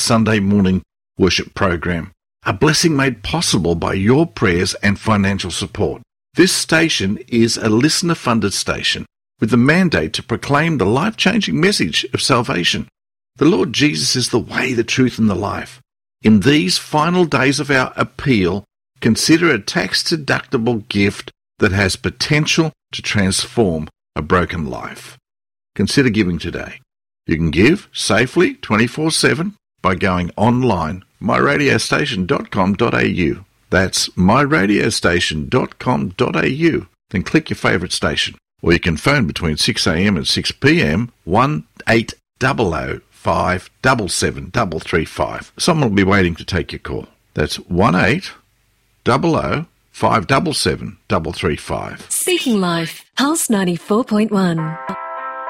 Sunday morning worship program, a blessing made possible by your prayers and financial support. This station is a listener-funded station with the mandate to proclaim the life-changing message of salvation. The Lord Jesus is the way, the truth, and the life. In these final days of our appeal, consider a tax-deductible gift that has potential to transform a broken life. Consider giving today. You can give safely 24/7 by going online, myradiostation.com.au. That's myradiostation.com.au. Then click your favourite station. Or you can phone between 6 a.m. and 6 p.m. 1800 577 335. Someone will be waiting to take your call. That's 1800 577 335. Speaking Life, Pulse 94.1.